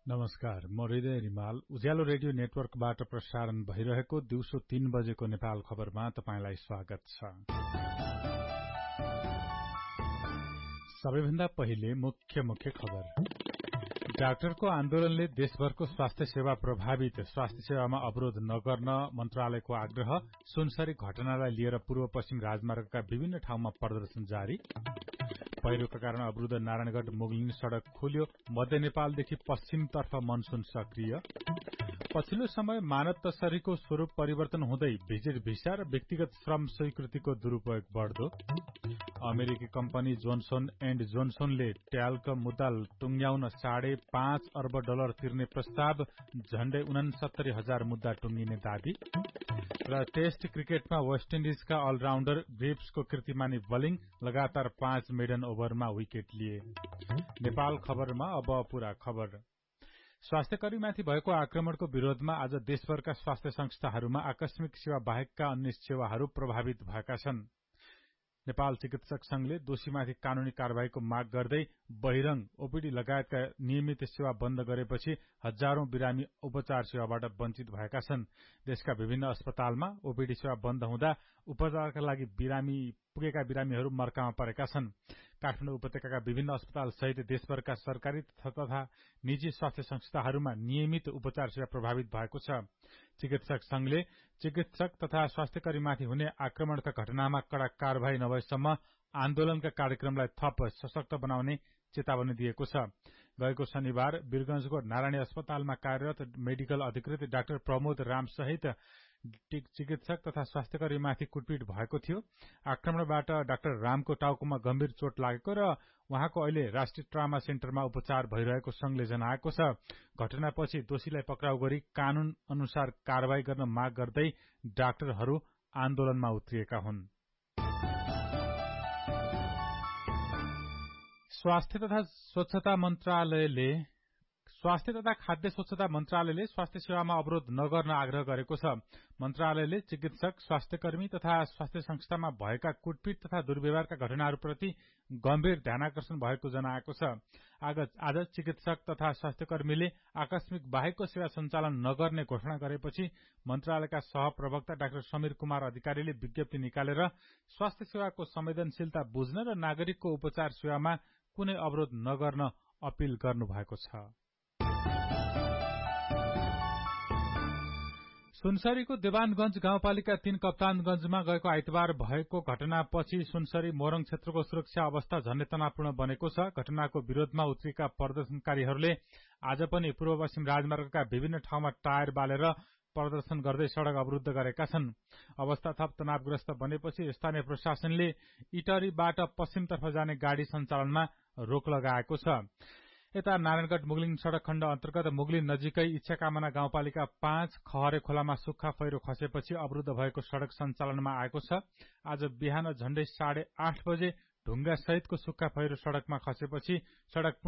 नमस्कार, म हृदय रिमाल। उज्यालो रेडियो नेटवर्कबाट प्रसारण भइरहेको दिउँसो 3 बजेको नेपाल खबरमा तपाईंलाई स्वागत छ। सबैभन्दा पहिले मुख्य खबर। डाक्टरको आन्दोलनले देशभरको स्वास्थ्य सेवा प्रभावित, स्वास्थ्य सेवामा अवरोध नगर्न मन्त्रालयको आग्रह। सुनसरी घटनालाई लिएर पूर्व पश्चिम राजमार्गका विभिन्न ठाउँमा प्रदर्शन जारी। पहिरोका कारण अवरुद्ध नारायणगढ मुगलिन सड़क खोल्यो। मध्य नेपालदेखि पश्चिमतर्फ मनसून सक्रिय। पछिल्लो समय मानव तस्करीको स्वरूप परिवर्तन हुँदै भिजिट भिसा र व्यक्तिगत श्रम स्वीकृतिको दुरूपयोग बढ्दो। अमेरिकी कम्पनी जोनसन एण्ड जोनसनले ट्याल्क मुद्दा टुंग्याउन $5.5 अर्ब तिर्ने प्रस्ताव। झण्डै 69,000 मुद्दा टुंगिने दाबी। र टेस्ट क्रिकेटमा वेस्ट इन्डिजका अलराउण्डर ग्रिप्सको कीर्तिमानी बलिङ, लगातार 5 मेडन ओभरमा विकेट लिए। नेपाल खबरमा अब पूरा खबर। स्वास्थ्यकर्मीमाथि भएको आक्रमणको विरोधमा आज देशभरका स्वास्थ्य संस्थाहरूमा आकस्मिक सेवा बाहेकका अन्य सेवाहरू प्रभावित भएका छन्। नेपाल चिकित्सक संघले दोषीमाथि कानूनी कार्यवाहीको माग गर्दै बहिरंग, ओपीडी लगायतका नियमित सेवा बन्द गरेपछि हजारौं बिरामी उपचार सेवाबाट वञ्चित भएका छन्। देशका विभिन्न अस्पतालमा ओपीडी सेवा बन्द हुँदा उपचारका लागि पुगेका बिरामीहरू मर्कामा परेका छन्। काठमाडौँ उपत्यकाका विभिन्न अस्पताल सहित देशभरका सरकारी तथा निजी स्वास्थ्य संस्थाहरूमा नियमित उपचार सेवा प्रभावित भएको छ। चिकित्सक संघले चिकित्सक तथा स्वास्थ्यकर्मीमाथि हुने आक्रमणका घटनामा कड़ा कार्यवाही नभएसम्म आन्दोलनका कार्यक्रमलाई थप सशक्त बनाउने चेतावनी दिएको छ। गएको शनिबार वीरगंजको नारायणी अस्पतालमा कार्यरत मेडिकल अधिकृत डाक्टर प्रमोद राम सहित चिकित्सक तथा स्वास्थ्यकर्मीमाथि कुटपिट भएको थियो। आक्रमणबाट डाक्टर रामको टाउकोमा गम्भीर चोट लागेको र उहाँको अहिले राष्ट्रिय ट्रामा सेन्टरमा उपचार भइरहेको संघले जनाएको छ। घटनापछि दोषीलाई पक्राउ गरी कानून अनुसार कार्यवाही गर्न माग गर्दै डाक्टरहरू आन्दोलनमा उत्रिएका हुन्। स्वास्थ्य तथा खाद्य स्वच्छता मन्त्रालयले स्वास्थ्य सेवामा अवरोध नगर्न आग्रह गरेको छ। मन्त्रालयले चिकित्सक, स्वास्थ्यकर्मी तथा स्वास्थ्य संस्थामा भएका कुटपिट तथा दुर्व्यवहारका घटनाहरूप्रति गम्भीर ध्यानाकर्षण भएको जनाएको छ। आज चिकित्सक तथा स्वास्थ्यकर्मीले आकस्मिक बाहेकको सेवा सञ्चालन नगर्ने घोषणा गरेपछि मन्त्रालयका सहप्रवक्ता डाक्टर समीर कुमार अधिकारीले विज्ञप्ति निकालेर स्वास्थ्य सेवाको संवेदनशीलता बुझ्न र नागरिकको उपचार सेवामा कुनै अवरोध नगर्न अपील गर्नुभएको छ। सुनसरीको देवानगंज गाउँपालिका 3 कप्तानगंजमा गएको आइतबार भएको घटनापछि सुनसरी मोरङ क्षेत्रको सुरक्षा अवस्था झन्डै तनावपूर्ण बनेको छ। घटनाको विरोधमा उत्रिएका प्रदर्शनकारीहरूले आज पनि पूर्व पश्चिम राजमार्गका विभिन्न ठाउँमा टायर बालेर प्रदर्शन गर्दै सड़क अवरुद्ध गरेका छन्। अवस्था थप तनावग्रस्त बनेपछि स्थानीय प्रशासनले इटरीबाट पश्चिमतर्फ जाने गाड़ी सञ्चालनमा रोक लगाएको छ। यता नारायणगढ मुगलिन सड़क खण्ड अन्तर्गत मुगलिन नजिकै इच्छाकामना गाउँपालिका 5 खहरे खोलामा सुक्खा पहिरो खसेपछि अवरुद्ध भएको सड़क सञ्चालनमा आएको छ। आज बिहान झण्डै 8:30 बजे ढुंगा सहितको सुक्खा पहिरो सड़कमा खसेपछि सड़क